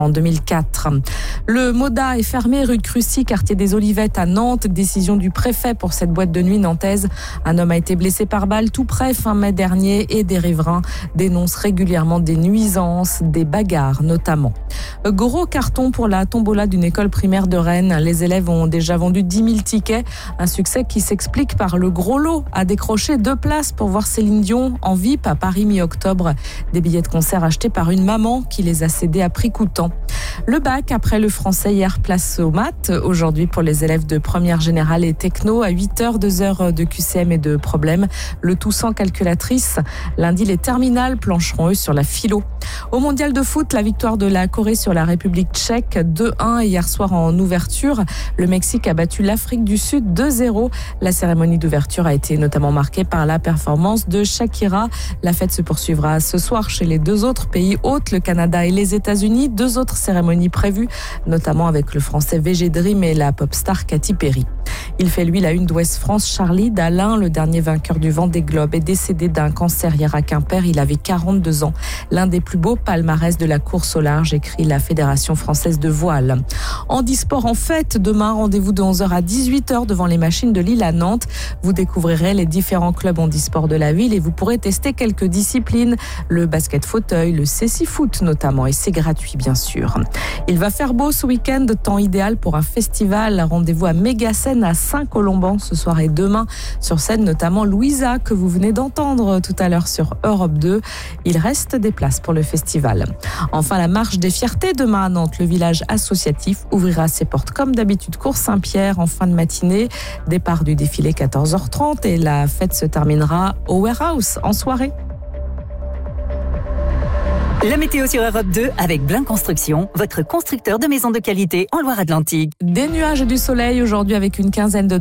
en 2004. Le Moda est fermé rue de Crucy, quartier des Olivettes à Nantes. Décision du préfet pour cette boîte de nuit nantaise. Un homme a été blessé par balle tout près fin mai dernier et des riverains dénoncent régulièrement des nuisances, des bagarres notamment. Gros carton pour la tombola d'une école primaire de Rennes. Les élèves ont déjà vendu 10 000 tickets. Un succès qui s'explique par le gros lot à décrocher 2 places pour voir Céline Dion en VIP à Paris mi-octobre. Des billets de concert achetés par une maman qui les a cédés à prix coûtant. Le bac, après le français hier, place aux maths. Aujourd'hui, pour les élèves de première générale et techno, à 8h, 2 heures de QCM et de problèmes. Le tout sans calculatrice. Lundi, les terminales plancheront eux sur la philo. Au mondial de foot, la victoire de la Corée sur la République tchèque 2-1 hier soir en ouverture. Le Mexique a battu l'Afrique du Sud 2-0. La cérémonie d'ouverture a été notamment marquée par la performance de Shakira. La fête se poursuivra ce soir chez les 2 autres pays hôtes, le Canada et les États-Unis. 2 autres cérémonies prévues, notamment avec le français VG Dream et la pop star Katy Perry. Il fait lui la une d'Ouest France. Charlie Dalin, le dernier vainqueur du Vendée Globe, est décédé d'un cancer hier à Quimper. Il avait 42 ans. L'un des plus beaux palmarès de la course au large, écrit la Fédération française de voile. Handisport en fête. Demain, rendez-vous de 11h à 18h devant les machines de Lille à Nantes. Vous découvrirez les différents clubs handisport de la ville et vous pourrez tester quelques disciplines. Le basket fauteuil, le cécifoot notamment. Et c'est gratuit, bien sûr. Il va faire beau ce week-end, temps idéal pour un festival. Rendez-vous à Méga-Scène à Saint-Colomban ce soir et demain. Sur scène, notamment Louisa, que vous venez d'entendre tout à l'heure sur Europe 2. Il reste des places pour le festival. Enfin, la marche des fiertés demain à Nantes. Le village associatif ouvrira ses portes comme d'habitude. Cours Saint-Pierre en fin de matinée. Départ du défilé 14h30 et la fête se terminera au warehouse en soirée. La météo sur Europe 2 avec Blin Construction, votre constructeur de maisons de qualité en Loire-Atlantique. Des nuages et du soleil aujourd'hui avec une quinzaine de